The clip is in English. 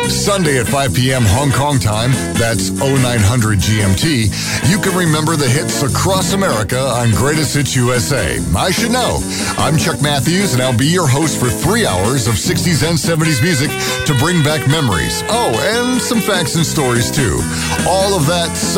Sunday at 5 p.m. Hong Kong time, that's 0900 GMT, you can remember the hits across America on Greatest Hits USA. I should know. I'm Chuck Matthews, and I'll be your host for 3 hours of 60s and 70s music to bring back memories. Oh, and some facts and stories, too. All of that